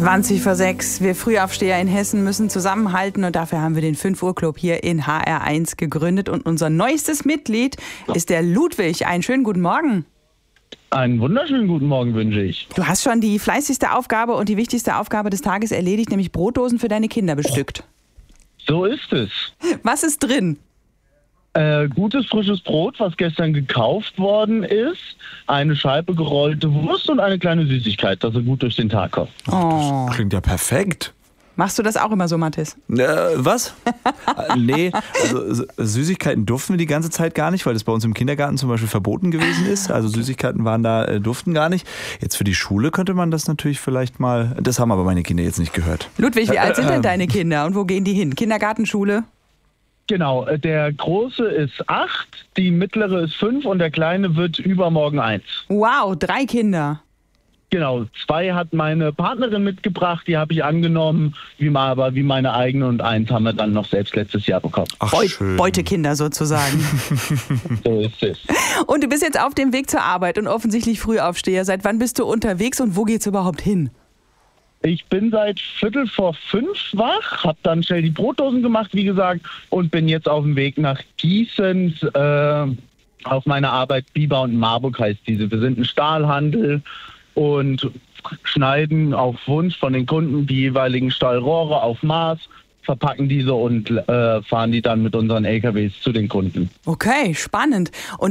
5:20. Wir Frühaufsteher in Hessen müssen zusammenhalten und dafür haben wir den 5 Uhr Club hier in HR1 gegründet und unser neuestes Mitglied ist der Ludwig. Einen schönen guten Morgen. Einen wunderschönen guten Morgen wünsche ich. Du hast schon die fleißigste Aufgabe und die wichtigste Aufgabe des Tages erledigt, nämlich Brotdosen für deine Kinder bestückt. So ist es. Was ist drin? Gutes frisches Brot, was gestern gekauft worden ist, eine Scheibe gerollte Wurst und eine kleine Süßigkeit, dass er gut durch den Tag kommt. Oh. Das klingt ja perfekt. Machst du das auch immer so, Mathis? Was? Nee, also Süßigkeiten durften wir die ganze Zeit gar nicht, weil das bei uns im Kindergarten zum Beispiel verboten gewesen ist. Also Süßigkeiten waren da, durften gar nicht. Jetzt für die Schule könnte man das natürlich vielleicht mal, das haben aber meine Kinder jetzt nicht gehört. Ludwig, wie alt sind denn deine Kinder und wo gehen die hin? Kindergarten, Schule? Genau, der Große ist 8, die Mittlere ist 5 und der Kleine wird übermorgen 1. Wow, 3 Kinder. Genau, 2 hat meine Partnerin mitgebracht, die habe ich angenommen, wie meine eigene, und 1 haben wir dann noch selbst letztes Jahr bekommen. Ach, schön. Beutekinder sozusagen. So ist es. Und du bist jetzt auf dem Weg zur Arbeit und offensichtlich Frühaufsteher. Seit wann bist du unterwegs und wo geht's überhaupt hin? Ich bin seit 4:45 wach, habe dann schnell die Brotdosen gemacht, wie gesagt, und bin jetzt auf dem Weg nach Gießen. Auf meine Arbeit Biber und Marburg heißt diese. Wir sind ein Stahlhandel und schneiden auf Wunsch von den Kunden die jeweiligen Stahlrohre auf Maß, verpacken diese und fahren die dann mit unseren LKWs zu den Kunden. Okay, spannend. Und